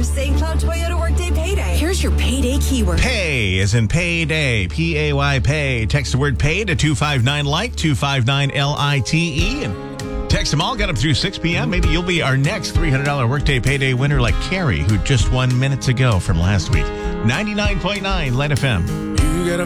St. Cloud Toyota Workday Payday. Here's your payday keyword. Pay is in payday. P-A-Y, pay. Text the word pay to 259-LITE, 259-LITE. And text them all. Got up through 6 p.m. Maybe you'll be our next $300 Workday Payday winner like Carrie, who just won minutes ago from last week. 99.9 Light FM.